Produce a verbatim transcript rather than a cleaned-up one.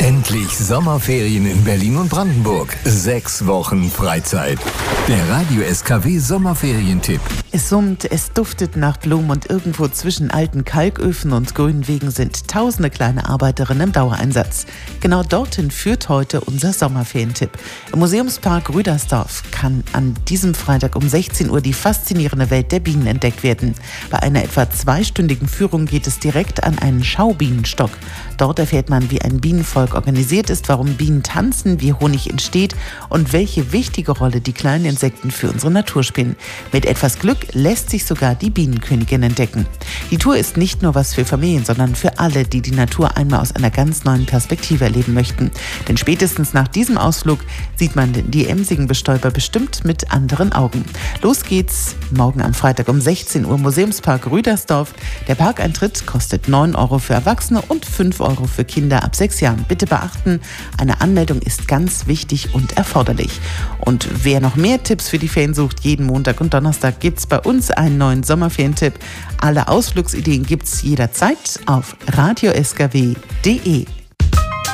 Endlich Sommerferien in Berlin und Brandenburg. Sechs Wochen Freizeit. Der Radio S K W Sommerferientipp. Es summt, es duftet nach Blumen und irgendwo zwischen alten Kalköfen und grünen Wegen sind tausende kleine Arbeiterinnen im Dauereinsatz. Genau dorthin führt heute unser Sommerferientipp. Im Museumspark Rüdersdorf kann an diesem Freitag um sechzehn Uhr die faszinierende Welt der Bienen entdeckt werden. Bei einer etwa zweistündigen Führung geht es direkt an einen Schaubienenstock. Dort erfährt man, wie ein Bienenvolk organisiert ist, warum Bienen tanzen, wie Honig entsteht und welche wichtige Rolle die kleinen Insekten für unsere Natur spielen. Mit etwas Glück lässt sich sogar die Bienenkönigin entdecken. Die Tour ist nicht nur was für Familien, sondern für alle, die die Natur einmal aus einer ganz neuen Perspektive erleben möchten. Denn spätestens nach diesem Ausflug sieht man die emsigen Bestäuber bestimmt mit anderen Augen. Los geht's morgen am Freitag um sechzehn Uhr, Museumspark Rüdersdorf. Der Parkeintritt kostet neun Euro für Erwachsene und fünf Euro für Kinder ab sechs Jahren. Bitte beachten, eine Anmeldung ist ganz wichtig und erforderlich. Und wer noch mehr Tipps für die Ferien sucht, jeden Montag und Donnerstag gibt's bei uns einen neuen Sommerferientipp. Alle Ausflugsideen gibt's jederzeit auf radio s k w punkt d e.